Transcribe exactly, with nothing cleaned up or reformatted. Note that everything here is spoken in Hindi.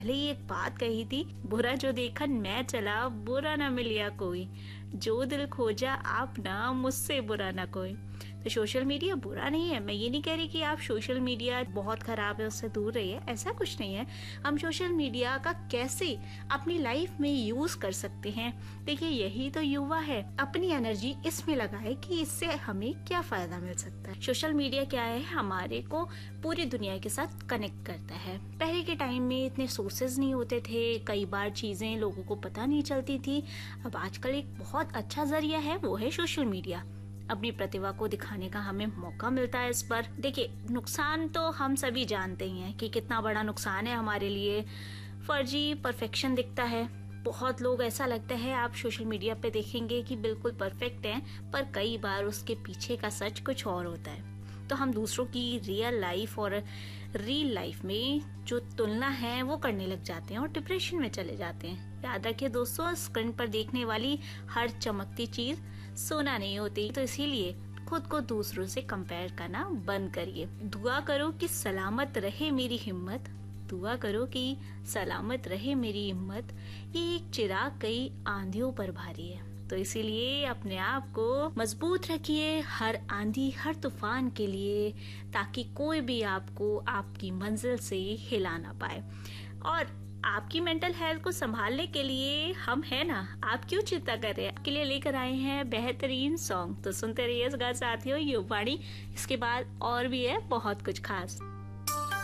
पहले ही एक बात कही थी, बुरा जो देखन मैं चला, बुरा ना मिलिया कोई, जो दिल खोजा आप ना, मुझसे बुरा ना कोई। तो सोशल मीडिया बुरा नहीं है। मैं ये नहीं कह रही कि आप सोशल मीडिया बहुत खराब है, उससे दूर रहिए, ऐसा कुछ नहीं है। हम सोशल मीडिया का कैसे अपनी लाइफ में यूज कर सकते हैं, देखिए यही तो युवा है। अपनी एनर्जी इसमें लगाए कि इससे हमें क्या फायदा मिल सकता है। सोशल मीडिया क्या है, हमारे को पूरी दुनिया के साथ कनेक्ट करता है। पहले के टाइम में इतने सोर्सेज नहीं होते थे, कई बार चीजें लोगों को पता नहीं चलती थी। अब आजकल एक बहुत अच्छा जरिया है, वो है सोशल मीडिया। अपनी प्रतिभा को दिखाने का हमें मौका मिलता है इस पर। देखिए नुकसान तो हम सभी जानते ही हैं कि कितना बड़ा नुकसान है हमारे लिए। फर्जी परफेक्शन दिखता है, बहुत लोग ऐसा लगता है आप सोशल मीडिया पे देखेंगे कि बिल्कुल परफेक्ट हैं, पर कई बार उसके पीछे का सच कुछ और होता है। तो हम दूसरों की रियल लाइफ और रियल लाइफ में जो तुलना है वो करने लग जाते हैं और डिप्रेशन में चले जाते हैं। याद रखिए दोस्तों, स्क्रीन पर देखने वाली हर चमकती चीज सोना नहीं होती, तो इसीलिए खुद को दूसरों से कंपेयर करना बंद करिए। दुआ करो कि सलामत रहे मेरी हिम्मत, दुआ करो कि सलामत रहे मेरी हिम्मत, ये एक चिराग कई आंधियों पर भारी है। तो इसीलिए अपने आप को मजबूत रखिए हर आंधी हर तूफान के लिए, ताकि कोई भी आपको आपकी मंजिल से हिला ना पाए। और आपकी मेंटल हेल्थ को संभालने के लिए हम है ना, आप क्यों चिंता कर रहे हैं। आपके लिए लेकर आए हैं बेहतरीन सॉन्ग, तो सुनते रहिएगा साथियों युवाणी। इसके बाद और भी है बहुत कुछ खास।